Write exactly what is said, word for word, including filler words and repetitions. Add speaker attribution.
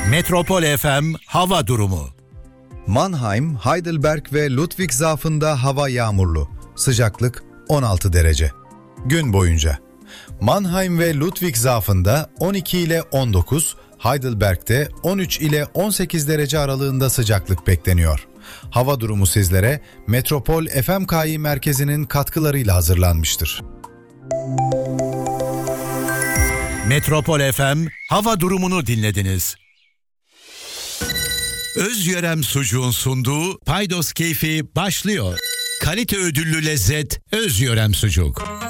Speaker 1: Metropol F M hava durumu.
Speaker 2: Mannheim, Heidelberg ve Ludwigshafen'da hava yağmurlu. Sıcaklık on altı derece. Gün boyunca Mannheim ve Ludwigshafen'da on iki ile on dokuz, Heidelberg'de on üç ile on sekiz derece aralığında sıcaklık bekleniyor. Hava durumu sizlere Metropol F M K İ merkezinin katkılarıyla hazırlanmıştır.
Speaker 1: Metropol F M hava durumunu dinlediniz. Özyörem Sucuğun sunduğu Paydos Keyfi başlıyor. Kalite ödüllü lezzet Özyörem Sucuk.